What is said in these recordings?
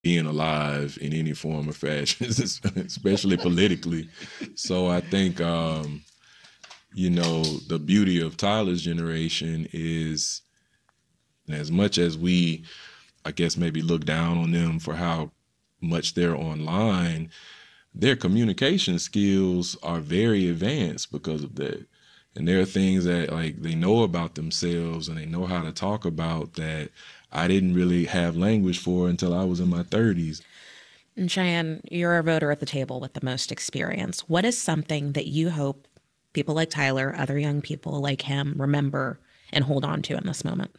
being alive in any form or fashion, especially politically. So I think, the beauty of Tyler's generation is, as much as we, I guess, maybe look down on them for how much they're online, their communication skills are very advanced because of that. And there are things that they know about themselves and they know how to talk about that I didn't really have language for until I was in my 30s. And Cheyenne, you're a voter at the table with the most experience. What is something that you hope people like Tyler, other young people like him, remember and hold on to in this moment?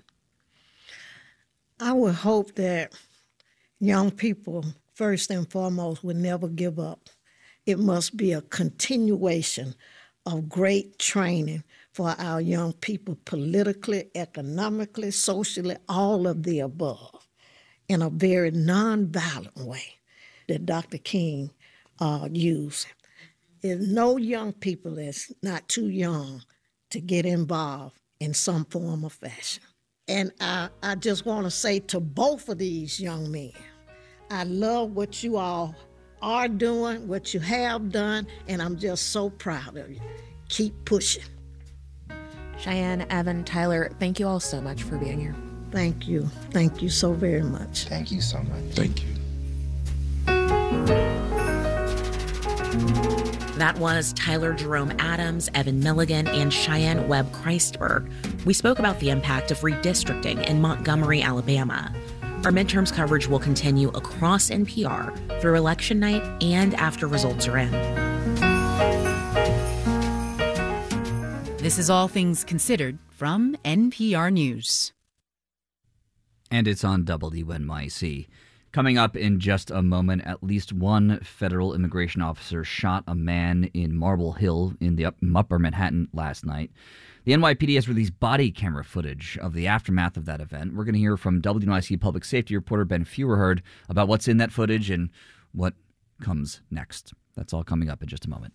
I would hope that young people, first and foremost, would never give up. It must be a continuation of great training for our young people, politically, economically, socially, all of the above, in a very nonviolent way that Dr. King used. There's no young people that's not too young to get involved in some form or fashion. And I just want to say to both of these young men, I love what you all are doing, what you have done, and I'm just so proud of you. Keep pushing. Cheyenne, Evan, Tyler, thank you all so much for being here. Thank you. Thank you so very much. Thank you so much. Thank you. That was Tyler Jerome Adams, Evan Milligan, and Cheyenne Webb Christberg. We spoke about the impact of redistricting in Montgomery, Alabama. Our midterms coverage will continue across NPR through election night and after results are in. This is All Things Considered from NPR News. And it's on WNYC. Coming up in just a moment, at least one federal immigration officer shot a man in Marble Hill in the upper Manhattan last night. The NYPD has released body camera footage of the aftermath of that event. We're going to hear from WNYC public safety reporter Ben Feuerherd about what's in that footage and what comes next. That's all coming up in just a moment.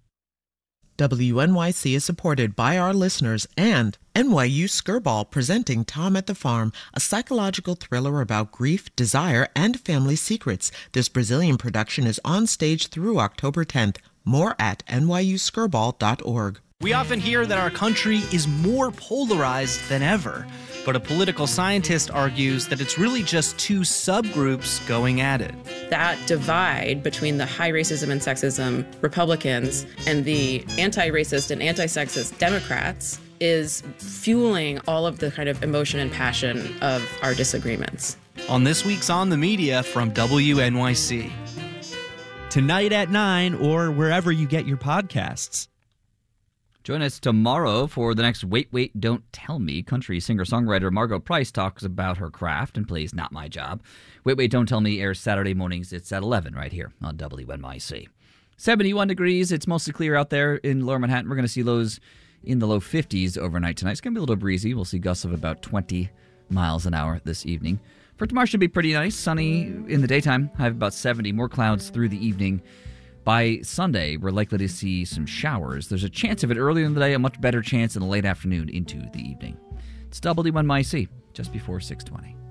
WNYC is supported by our listeners and NYU Skirball presenting Tom at the Farm, a psychological thriller about grief, desire, and family secrets. This Brazilian production is on stage through October 10th. More at nyuskirball.org. We often hear that our country is more polarized than ever, but a political scientist argues that it's really just two subgroups going at it. That divide between the high racism and sexism Republicans and the anti-racist and anti-sexist Democrats is fueling all of the kind of emotion and passion of our disagreements. On this week's On the Media from WNYC. Tonight at 9 or wherever you get your podcasts. Join us tomorrow for the next Wait, Wait, Don't Tell Me. Country singer-songwriter Margo Price talks about her craft and plays Not My Job. Wait, Wait, Don't Tell Me airs Saturday mornings. It's at 11 right here on WNYC. 71 degrees. It's mostly clear out there in lower Manhattan. We're going to see lows in the low 50s overnight tonight. It's going to be a little breezy. We'll see gusts of about 20 miles an hour this evening. For tomorrow, should be pretty nice. Sunny in the daytime. High of about 70. More clouds through the evening. By Sunday, we're likely to see some showers. There's a chance of it earlier in the day, a much better chance in the late afternoon into the evening. It's WNYC, just before 6:20.